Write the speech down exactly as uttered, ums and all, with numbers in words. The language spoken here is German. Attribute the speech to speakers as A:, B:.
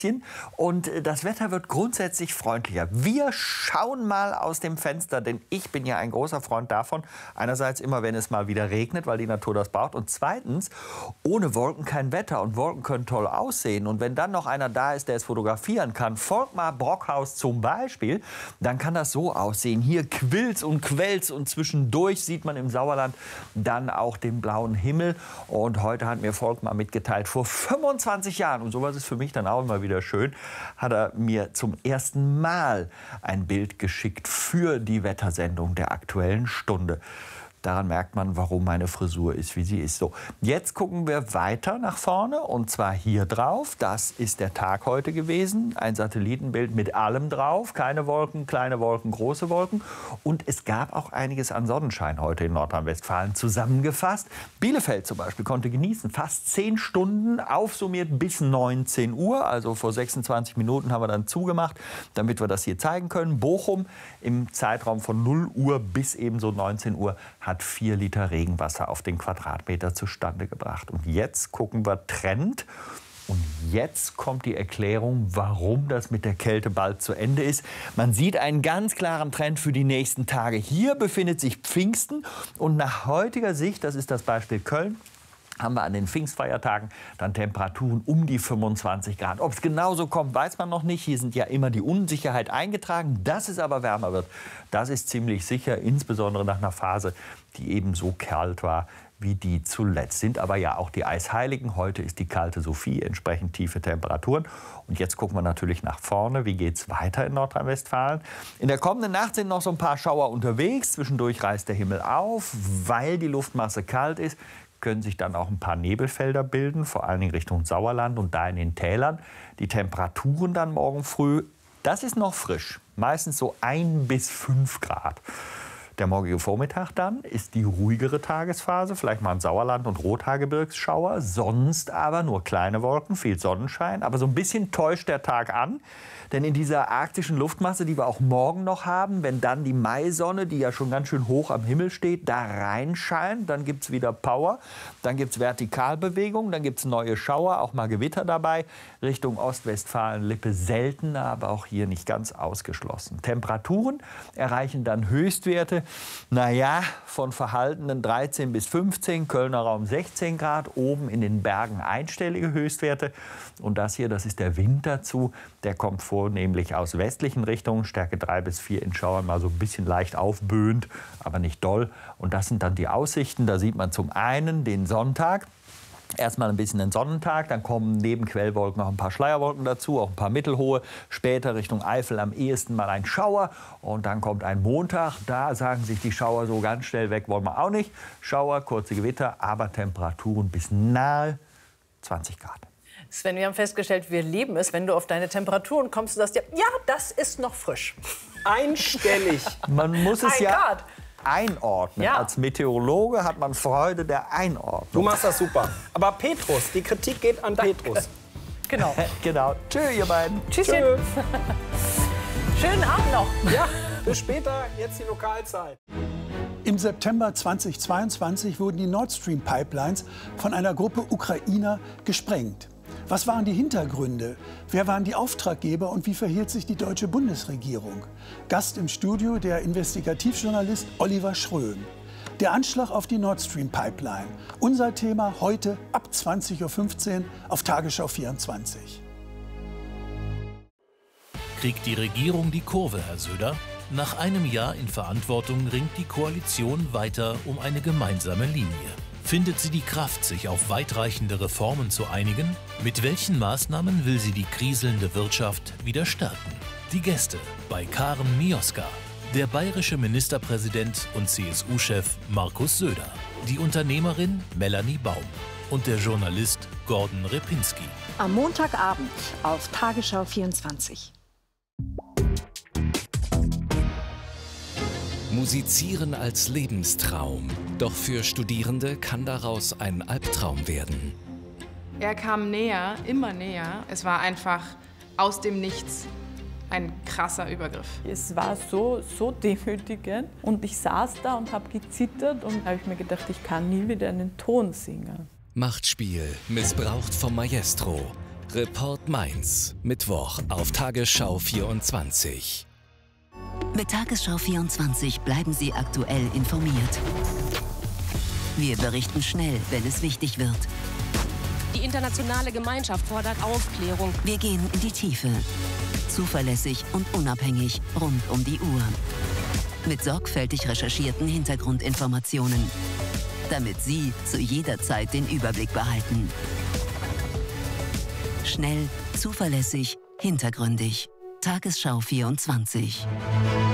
A: Und das Wetter wird grundsätzlich freundlicher. Wir schauen mal aus dem Fenster, denn ich bin ja ein großer Freund davon. Einerseits immer, wenn es mal wieder regnet, weil die Natur das braucht. Und zweitens, ohne Wolken kein Wetter. Und Wolken können toll aussehen. Und wenn dann noch einer da ist, der es fotografieren kann, Volkmar Brockhaus zum Beispiel, dann kann das so aussehen. Hier quillt's und quellt's und zwischendurch sieht man im Sauerland dann auch den blauen Himmel. Und heute hat mir Volkmar mitgeteilt, vor fünfundzwanzig Jahren, und sowas ist für mich dann auch immer wieder schön, hat er mir zum ersten Mal ein Bild geschickt für die Wettersendung der Aktuellen Stunde. Daran merkt man, warum meine Frisur ist, wie sie ist. So, jetzt gucken wir weiter nach vorne, und zwar hier drauf. Das ist der Tag heute gewesen. Ein Satellitenbild mit allem drauf. Keine Wolken, kleine Wolken, große Wolken. Und es gab auch einiges an Sonnenschein heute in Nordrhein-Westfalen. Zusammengefasst, Bielefeld zum Beispiel konnte genießen. Fast zehn Stunden, aufsummiert bis neunzehn Uhr. Also vor sechsundzwanzig Minuten haben wir dann zugemacht, damit wir das hier zeigen können. Bochum im Zeitraum von null Uhr bis ebenso neunzehn Uhr hat hat vier Liter Regenwasser auf den Quadratmeter zustande gebracht. Und jetzt gucken wir Trend. Und jetzt kommt die Erklärung, warum das mit der Kälte bald zu Ende ist. Man sieht einen ganz klaren Trend für die nächsten Tage. Hier befindet sich Pfingsten. Und nach heutiger Sicht, das ist das Beispiel Köln, haben wir an den Pfingstfeiertagen dann Temperaturen um die fünfundzwanzig Grad. Ob es genauso kommt, weiß man noch nicht. Hier sind ja immer die Unsicherheit eingetragen. Dass es aber wärmer wird, das ist ziemlich sicher, insbesondere nach einer Phase, die eben so kalt war wie die zuletzt. Sind aber ja auch die Eisheiligen. Heute ist die kalte Sophie, entsprechend tiefe Temperaturen. Und jetzt gucken wir natürlich nach vorne. Wie geht es weiter in Nordrhein-Westfalen? In der kommenden Nacht sind noch so ein paar Schauer unterwegs. Zwischendurch reißt der Himmel auf, weil die Luftmasse kalt ist. Können sich dann auch ein paar Nebelfelder bilden, vor allen Dingen Richtung Sauerland und da in den Tälern. Die Temperaturen dann morgen früh, das ist noch frisch, meistens so ein bis fünf Grad. Der morgige Vormittag dann ist die ruhigere Tagesphase, vielleicht mal ein Sauerland- und Rothaargebirgsschauer, sonst aber nur kleine Wolken, viel Sonnenschein, aber so ein bisschen täuscht der Tag an. Denn in dieser arktischen Luftmasse, die wir auch morgen noch haben, wenn dann die Maisonne, die ja schon ganz schön hoch am Himmel steht, da reinscheint, dann gibt es wieder Power, dann gibt es Vertikalbewegung, dann gibt es neue Schauer, auch mal Gewitter dabei. Richtung Ostwestfalen-Lippe seltener, aber auch hier nicht ganz ausgeschlossen. Temperaturen erreichen dann Höchstwerte, naja, von verhaltenen dreizehn bis fünfzehn, Kölner Raum sechzehn Grad, oben in den Bergen einstellige Höchstwerte. Und das hier, das ist der Wind dazu, der kommt vornehmlich aus westlichen Richtungen, Stärke drei bis vier in Schauern, mal so ein bisschen leicht aufböend, aber nicht doll. Und das sind dann die Aussichten. Da sieht man zum einen den Sonntag. Erstmal ein bisschen den Sonnentag, dann kommen neben Quellwolken noch ein paar Schleierwolken dazu, auch ein paar mittelhohe. Später Richtung Eifel am ehesten mal ein Schauer. Und dann kommt ein Montag, da sagen sich die Schauer so ganz schnell weg, wollen wir auch nicht. Schauer, kurze Gewitter, aber Temperaturen bis nahe zwanzig Grad.
B: Sven, wir haben festgestellt, wir lieben es, wenn du auf deine Temperaturen kommst und sagst, ja, ja, das ist noch frisch.
C: Einstellig.
A: Man muss es
B: Ein
A: ja
B: Grad.
A: einordnen.
B: Ja.
A: Als Meteorologe hat man Freude der Einordnung.
C: Du machst das super. Aber Petrus, die Kritik geht an
B: Danke.
C: Petrus.
B: Genau.
A: Genau. Tschö, ihr beiden.
B: Tschüsschen.
C: Tschö.
B: Schönen Abend noch.
C: Ja, bis später. Jetzt die Lokalzeit.
D: Im September zweitausendzweiundzwanzig wurden die Nord Stream Pipelines von einer Gruppe Ukrainer gesprengt. Was waren die Hintergründe? Wer waren die Auftraggeber und wie verhielt sich die deutsche Bundesregierung? Gast im Studio der Investigativjournalist Oliver Schröm. Der Anschlag auf die Nord Stream Pipeline. Unser Thema heute ab zwanzig Uhr fünfzehn auf Tagesschau vierundzwanzig.
E: Kriegt die Regierung die Kurve, Herr Söder? Nach einem Jahr in Verantwortung ringt die Koalition weiter um eine gemeinsame Linie. Findet sie die Kraft, sich auf weitreichende Reformen zu einigen? Mit welchen Maßnahmen will sie die kriselnde Wirtschaft wieder stärken? Die Gäste bei Karen Mioska, der bayerische Ministerpräsident und C S U-Chef Markus Söder, die Unternehmerin Melanie Baum und der Journalist Gordon Repinski.
F: Am Montagabend auf Tagesschau vierundzwanzig.
G: Musizieren als Lebenstraum. Doch für Studierende kann daraus ein Albtraum werden.
H: Er kam näher, immer näher. Es war einfach aus dem Nichts ein krasser Übergriff.
I: Es war so, so demütigend und ich saß da und habe gezittert und habe ich mir gedacht, ich kann nie wieder einen Ton singen.
G: Machtspiel, missbraucht vom Maestro. Report Mainz, Mittwoch auf Tagesschau vierundzwanzig.
J: Mit Tagesschau vierundzwanzig bleiben Sie aktuell informiert. Wir berichten schnell, wenn es wichtig wird.
K: Die internationale Gemeinschaft fordert Aufklärung.
J: Wir gehen in die Tiefe. Zuverlässig und unabhängig rund um die Uhr. Mit sorgfältig recherchierten Hintergrundinformationen. Damit Sie zu jeder Zeit den Überblick behalten. Schnell, zuverlässig, hintergründig. Tagesschau vierundzwanzig.